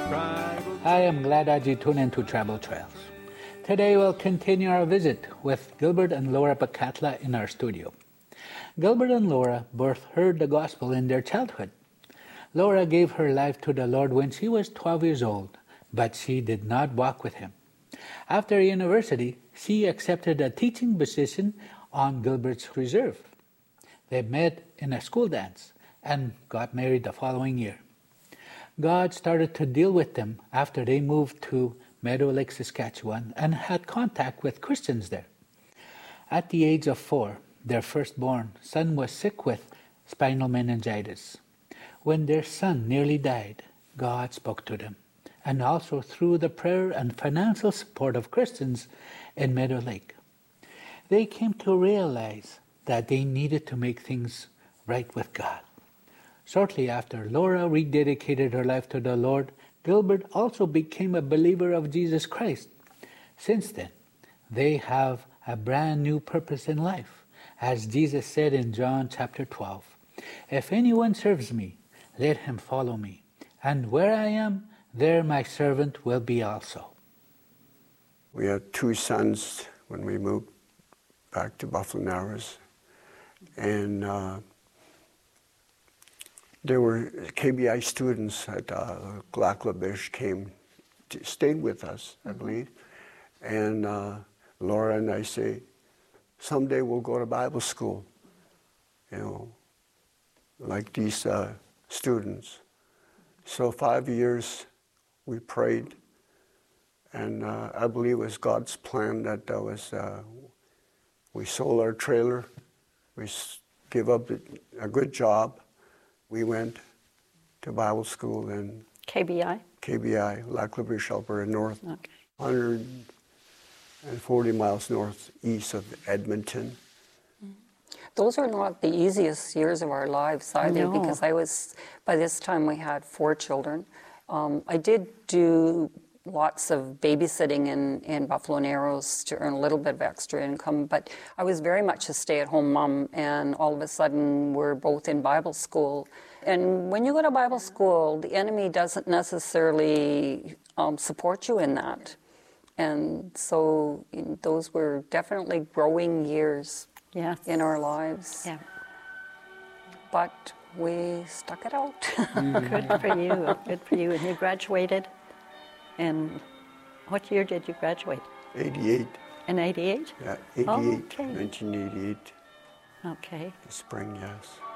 Hi, I'm glad that you tuned into Travel Trails. Today we'll continue our visit with Gilbert and Laura Pacatla in our studio. Gilbert and Laura both heard the gospel in their childhood. Laura gave her life to the Lord when she was 12 years old, but she did not walk with Him. After university, she accepted a teaching position on Gilbert's Reserve. They met in a school dance and got married the following year. God started to deal with them after they moved to Meadow Lake, Saskatchewan, and had contact with Christians there. At the age of 4, their firstborn son was sick with spinal meningitis. When their son nearly died, God spoke to them, and also through the prayer and financial support of Christians in Meadow Lake. They came to realize that they needed to make things right with God. Shortly after Laura rededicated her life to the Lord, Gilbert also became a believer of Jesus Christ. Since then, they have a brand new purpose in life. As Jesus said in John chapter 12, "If anyone serves me, let him follow me. And where I am, there my servant will be also." We had 2 sons when we moved back to Buffalo Narrows. And there were KBI students at Glaclabish stayed with us, I believe. And Laura and I say, someday we'll go to Bible school, like these students. So 5 years we prayed, and I believe it was God's plan that we sold our trailer, we gave up a good job. We went to Bible school in KBI, Lac-La-Biche, Alberta, north, okay. 140 miles northeast of Edmonton. Those are not the easiest years of our lives either, No. because by this time we had 4 children. I did do lots of babysitting in Buffalo Narrows to earn a little bit of extra income, but I was very much a stay-at-home mom, and all of a sudden we're both in Bible school. And when you go to Bible school, the enemy doesn't necessarily support you in that. And so those were definitely growing years Yes. in our lives. Yeah. But we stuck it out. Good for you. Good for you. And you graduated. And what year did you graduate? 88. In 88? Yeah, 88, Oh, okay. 1988. Okay. The spring, yes.